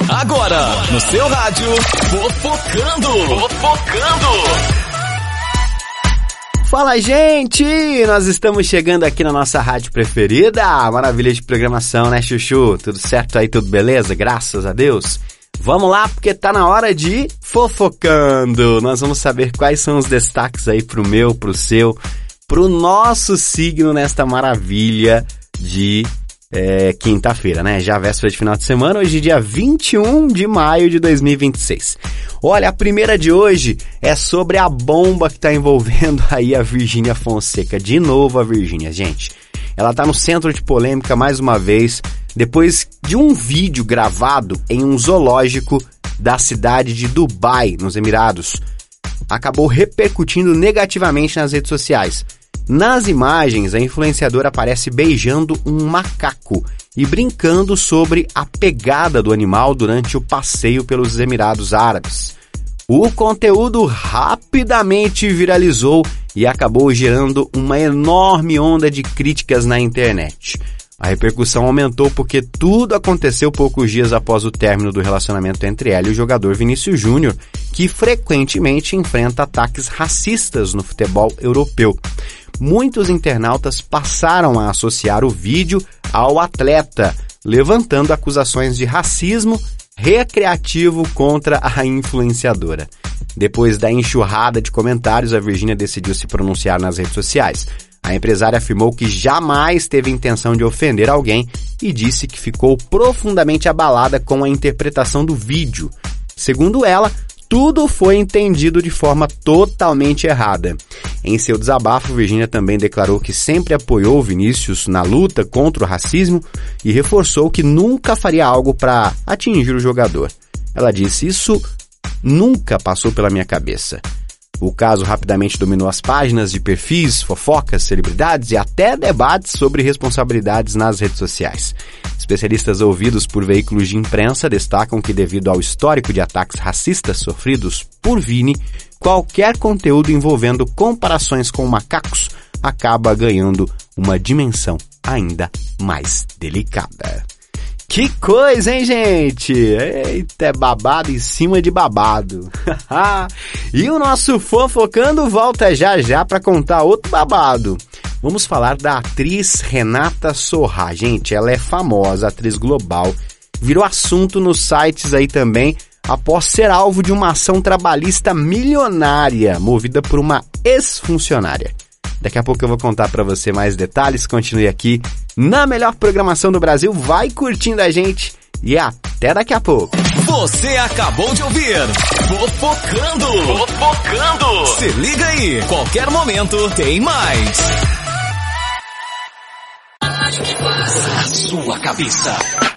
Agora, no seu rádio, Fofocando. Fala, gente! Nós estamos chegando aqui na nossa rádio preferida. Maravilha de programação, né, Chuchu? Tudo certo aí, tudo beleza? Graças a Deus. Vamos lá, porque tá na hora de Fofocando. Nós vamos saber quais são os destaques aí pro meu, pro seu, pro nosso signo nesta maravilha de quinta-feira, né? Já véspera de final de semana, hoje dia 21 de maio de 2026. Olha, a primeira de hoje é sobre a bomba que tá envolvendo aí a Virgínia Fonseca. De novo a Virgínia, gente. Ela tá no centro de polêmica mais uma vez, depois de um vídeo gravado em um zoológico da cidade de Dubai, nos Emirados. Acabou repercutindo negativamente nas redes sociais. Nas imagens, a influenciadora aparece beijando um macaco e brincando sobre a pegada do animal durante o passeio pelos Emirados Árabes. O conteúdo rapidamente viralizou e acabou gerando uma enorme onda de críticas na internet. A repercussão aumentou porque tudo aconteceu poucos dias após o término do relacionamento entre ela e o jogador Vinícius Júnior, que frequentemente enfrenta ataques racistas no futebol europeu. Muitos internautas passaram a associar o vídeo ao atleta, levantando acusações de racismo recreativo contra a influenciadora. Depois da enxurrada de comentários, a Virgínia decidiu se pronunciar nas redes sociais. A empresária afirmou que jamais teve intenção de ofender alguém e disse que ficou profundamente abalada com a interpretação do vídeo. Segundo ela, tudo foi entendido de forma totalmente errada. Em seu desabafo, Virgínia também declarou que sempre apoiou Vinícius na luta contra o racismo e reforçou que nunca faria algo para atingir o jogador. Ela disse: "Isso nunca passou pela minha cabeça." O caso rapidamente dominou as páginas de perfis, fofocas, celebridades e até debates sobre responsabilidades nas redes sociais. Especialistas ouvidos por veículos de imprensa destacam que, devido ao histórico de ataques racistas sofridos por Vini, qualquer conteúdo envolvendo comparações com macacos acaba ganhando uma dimensão ainda mais delicada. Que coisa, hein, gente? Eita, é babado em cima de babado. E o nosso Fofocando volta já para contar outro babado. Vamos falar da atriz Renata Sorrah. Gente, ela é famosa, atriz global. Virou assunto nos sites aí também, após ser alvo de uma ação trabalhista milionária, movida por uma ex-funcionária. Daqui a pouco eu vou contar pra você mais detalhes. Continue aqui na melhor programação do Brasil. Vai curtindo a gente e até daqui a pouco. Você acabou de ouvir Fofocando. Se liga aí, qualquer momento tem mais. A sua cabeça.